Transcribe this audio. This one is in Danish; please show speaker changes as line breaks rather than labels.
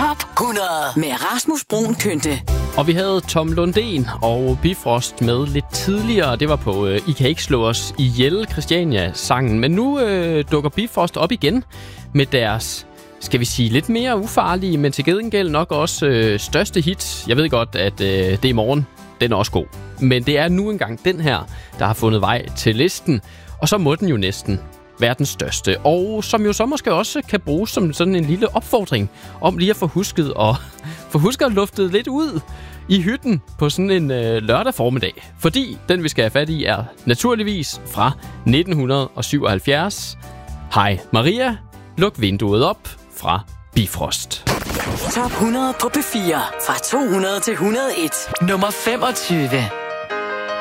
Top 100 med Rasmus Bruun Kynte.
Og vi havde Tom Lundén og Bifrost med lidt tidligere. Det var på I kan ikke slå os ihjel, Christiania-sangen. Men nu dukker Bifrost op igen med deres, skal vi sige, lidt mere ufarlige, men til gengæld nok også største hit. Jeg ved godt, at det er i morgen. Den er også god. Men det er nu engang den her, der har fundet vej til listen. Og så må den jo næsten være den største. Og som jo så måske også kan bruges som sådan en lille opfordring om lige at få husket at lufte lidt ud i hytten på sådan en lørdag formiddag. Fordi den, vi skal have fat i, er naturligvis fra 1977. Hej Maria, luk vinduet op fra Bifrost.
Top 100 på P4 fra 200 til 101. Nummer 25.